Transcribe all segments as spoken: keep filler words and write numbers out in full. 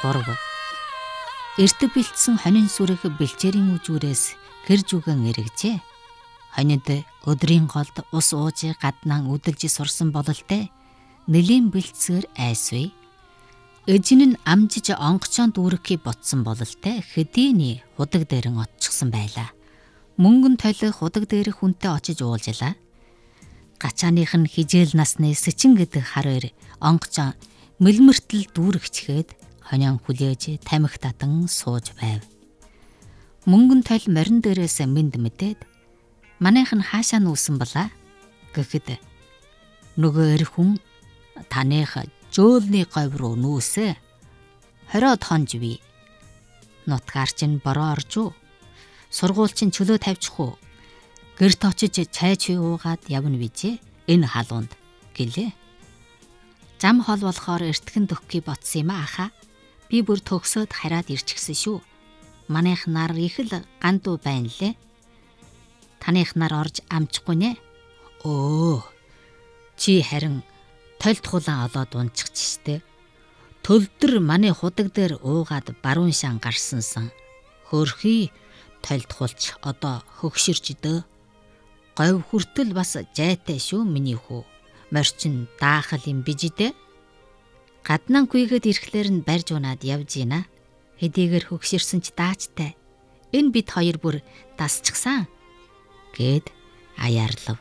гурав. Эрт бэлдсэн хонин сүрэг бэлчээрийн үжүүрээс гэр жүгэн эргэжээ. Хонид өдрийн голд ус ууж гаднаа үдэлж сурсан бололтой нэлийн бэлцээр айсвэ. Эжин нь амжиж онгочон дүүрхий ботсон бололтой хэдийний худаг дээрэн отчихсан байлаа. Мөнгөн толих худаг дээрх хүнтэй очиж уулзлаа. Гачааных нь хижээл насны сэчин гэдэг хараар онгочон мэлмэртэл дүүргчгээд хонион хүлээж тамхи татан сууж байв. Мөнгөн тол морин дээрээс мэд мэдээд манайх нь хаашаа нүүсэн бала гэхэд нөгөө эр хүн таных жөөлний говь руу нүүсэ. Хороод хонж би. Нутгаар чинь бороо орж уу? Сургууль чинь чөлөө тавьчих уу? Гэрт очиж чай чүй уугаад явна бижээ. Энэ халуунд гэлээ. Зам хол болохоор эртхэн дөхгий ботсон юм аха. Би бүр төгсөөд хараад ирчихсэн шүү. Манайх нар их л гандуу байна лээ. Таных нар орж амжихгүй нэ. Өө. Чи харин толд хулан олоод унчих чиштэй. Төлдөр манай худаг дээр уугаад баруун шан гарсансан. Хөрхий толд хулч одоо хөгшөрч дөө. Говь хүртэл бас жайтай шүү миний хүү. Морчин даахал юм бижидэ. Гаднаа гүйгээд ирэхлээр нь барьж унаад явж гинэ. Хэдийгээр хөгшөрсөн ч даачтай. Энэ бид хоёр бүр дасчихсан гэд аяарлав.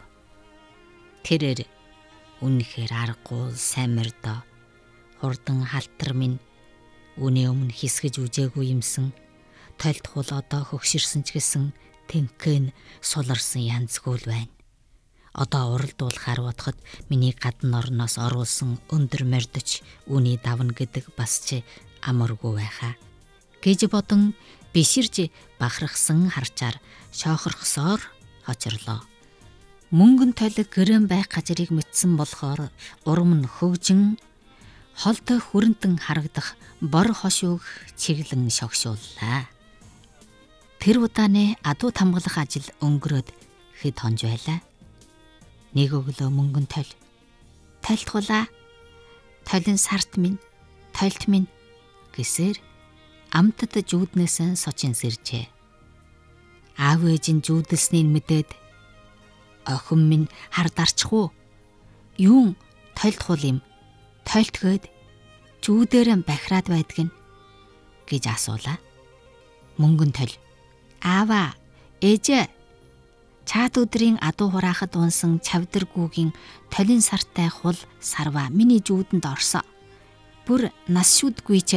Тэрээр үнэхээр аргагүй сайн мордоо. Хурдан халтар минь үнэ өмнө хисгэж үжээгүй юмсан. Толд хул одоо хөгшөрсөн ч гэсэн тэнхээ суларсан янзгүй л байна. Одоо уралдуулахаар бодоход миний гадна орноос оруулсан өндөр мордоч үний давна гэдэг бас ч амаргүй байхаа. Гэж бодон биширж бахархсан харчаар шоохорхсоор очирлоо. Мөнгөн толиг гэрэн байх газрыг мэдсэн болохоор урам нь хөгжин холтой хүрэнтэн харагдах бор хошууг чиглэн шогшууллаа. Тэр удааны адуу тамгалах ажил өнгөрөөд хэд хонж байлаа. Нэг өглөө мөнгөн толь тайлтгуулаа. Толин сарт минь, тойлт минь гэсээр амтад жүүднээс сочин сэржээ. Аав ээж нь жүүдэлснийг мэдээд охин минь хар дарчих уу? Юун тойлтгуул юм? Тойлтгээд жүүдээрэн бахираад байдг нь гэж асуулаа. Мөнгөн толь аава ээжээ чаад өдрийн адуу хураахад унсан чавдар гүүгийн толин сартай хул сарва миний жүүдэнд орсоо. Бүр нас шүдгүй ч